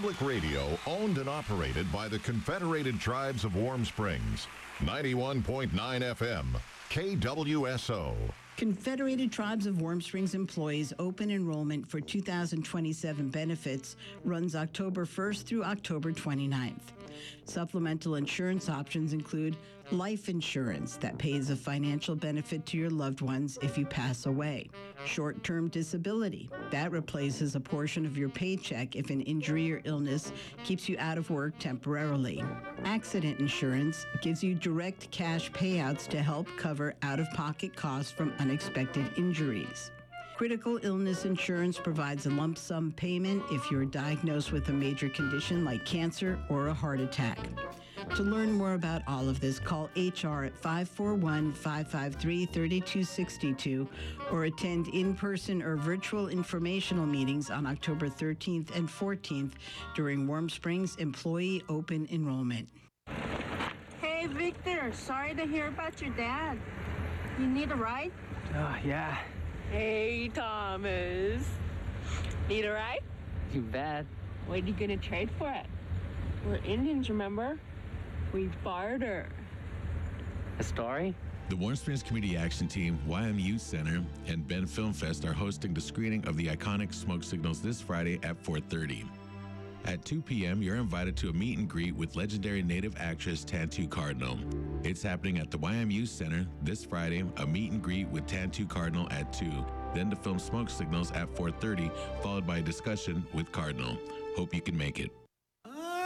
Public radio owned and operated by the Confederated Tribes of Warm Springs. 91.9 FM, KWSO. Confederated Tribes of Warm Springs employees open enrollment for 2027 benefits runs October 1st through October 29th. Supplemental insurance options include life insurance that pays a financial benefit to your loved ones if you pass away. Short-term disability that replaces a portion of your paycheck if an injury or illness keeps you out of work temporarily. Accident insurance gives you direct cash payouts to help cover out-of-pocket costs from unexpected injuries. Critical illness insurance provides a lump sum payment if you're diagnosed with a major condition like cancer or a heart attack. To learn more about all of this, call HR at 541-553-3262 or attend in-person or virtual informational meetings on October 13th and 14th during Warm Springs Employee Open Enrollment. Hey, Victor, sorry to hear about your dad. You need a ride? Yeah. Hey, Thomas. Need a ride? You bet. What are you gonna trade for it? We're Indians, remember? We barter. A story? The Warm Springs Community Action Team, YMU Center, and Ben Film Fest are hosting the screening of the iconic Smoke Signals this Friday at 4:30. At 2 p.m., you're invited to a meet and greet with legendary Native actress Tantoo Cardinal. It's happening at the YMU Center this Friday, a meet and greet with Tantoo Cardinal at 2, then the film Smoke Signals at 4:30, followed by a discussion with Cardinal. Hope you can make it.